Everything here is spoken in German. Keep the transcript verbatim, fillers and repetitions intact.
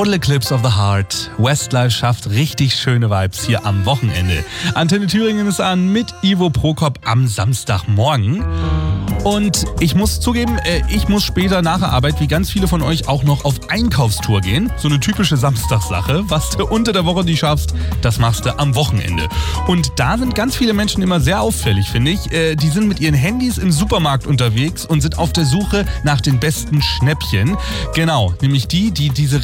Total Eclipse of the Heart. Westlife schafft richtig schöne Vibes hier am Wochenende. Antenne Thüringen ist an mit Ivo Prokop am Samstagmorgen. Und ich muss zugeben, ich muss später nach der Arbeit, wie ganz viele von euch, auch noch auf Einkaufstour gehen. So eine typische Samstagssache. Was du unter der Woche nicht schaffst, das machst du am Wochenende. Und da sind ganz viele Menschen immer sehr auffällig, finde ich. Die sind mit ihren Handys im Supermarkt unterwegs und sind auf der Suche nach den besten Schnäppchen. Genau, nämlich die, die diese